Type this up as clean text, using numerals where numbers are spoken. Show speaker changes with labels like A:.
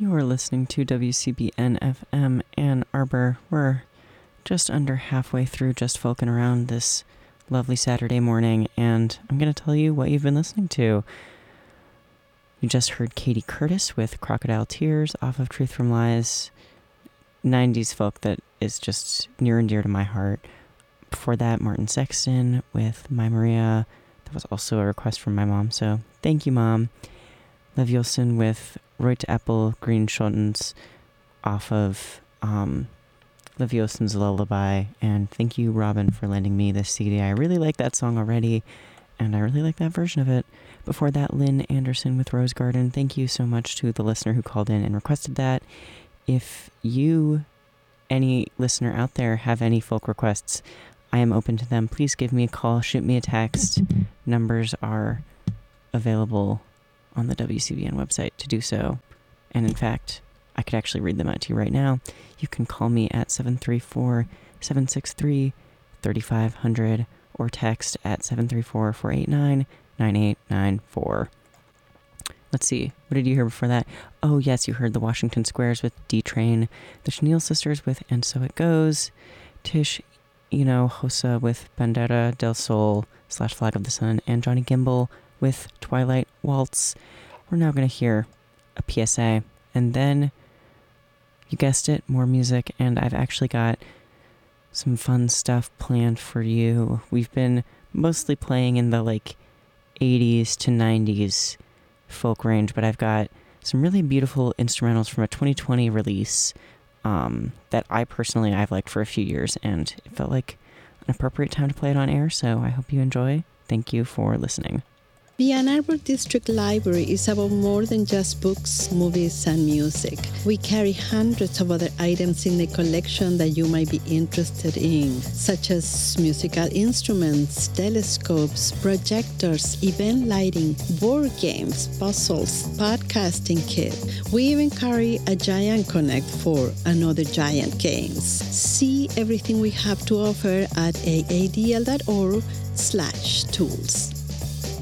A: You are listening to WCBN FM Ann Arbor. We're just under halfway through Just Folkin' Around this lovely Saturday morning, and I'm going to tell you what you've been listening to. You just heard Katie Curtis with Crocodile Tears off of Truth from Lies, 90s folk that is just near and dear to my heart. Before that, Martin Sexton with My Maria. That was also a request from my mom, so thank you, Mom. Leviosen with Roit Apple Green Schottens off of Leviosen's Lullaby. And thank you, Robin, for lending me this CD. I really like that song already, and I really like that version of it. Before that, Lynn Anderson with Rose Garden. Thank you so much to the listener who called in and requested that. If you, any listener out there, have any folk requests, I am open to them. Please give me a call, shoot me a text. Numbers are available on the WCBN website to do so. And in fact, I could actually read them out to you right now. You can call me at 734-763-3500 or text at 734-489-9894. Let's see, what did you hear before that? Oh yes, you heard the Washington Squares with D-Train, the Chenille Sisters with And So It Goes, Tish Hosa with Bandera del Sol / Flag of the Sun, and Johnny Gimbel with Twilight Waltz. We're now going to hear a PSA, and then, you guessed it, more music, and I've actually got some fun stuff planned for you. We've been mostly playing in the 80s to 90s folk range, but I've got some really beautiful instrumentals from a 2020 release that I've liked for a few years, and it felt like an appropriate time to play it on air, so I hope you enjoy. Thank you for listening.
B: The Ann Arbor District Library is about more than just books, movies, and music. We carry hundreds of other items in the collection that you might be interested in, such as musical instruments, telescopes, projectors, event lighting, board games, puzzles, podcasting kit. We even carry a Giant Connect for another Giant games. See everything we have to offer at aadl.org/tools.